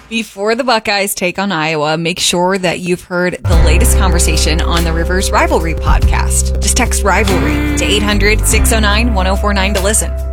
Before the Buckeyes take on Iowa, make sure that you've heard the latest conversation on the Rivers Rivalry podcast. Just text Rivalry to 800-609-1049 to listen.